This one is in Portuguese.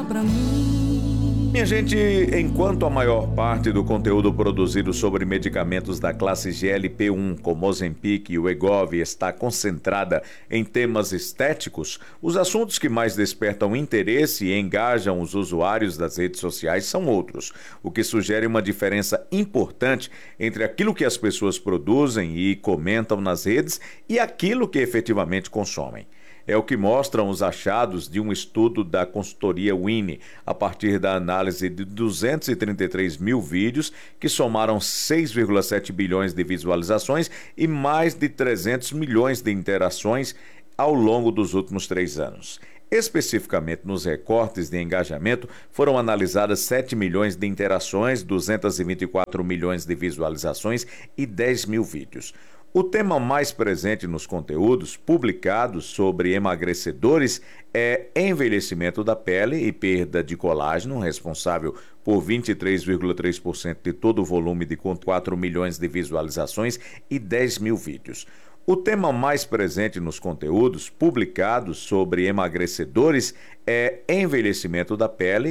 pra mim. Minha gente, enquanto a maior parte do conteúdo produzido sobre medicamentos da classe GLP-1, como Ozempic e Wegovy, está concentrada em temas estéticos, os assuntos que mais despertam interesse e engajam os usuários das redes sociais são outros, o que sugere uma diferença importante entre aquilo que as pessoas produzem e comentam nas redes e aquilo que efetivamente consomem. É o que mostram os achados de um estudo da consultoria Winnie, a partir da análise de 233 mil vídeos, que somaram 6,7 bilhões de visualizações e mais de 300 milhões de interações ao longo dos últimos 3 anos. Especificamente nos recortes de engajamento, foram analisadas 7 milhões de interações, 224 milhões de visualizações e 10 mil vídeos. O tema mais presente nos conteúdos publicados sobre emagrecedores é envelhecimento da pele e perda de colágeno, responsável por 23,3% de todo o volume de 4 milhões de visualizações e 10 mil vídeos. O tema mais presente nos conteúdos publicados sobre emagrecedores é envelhecimento da pele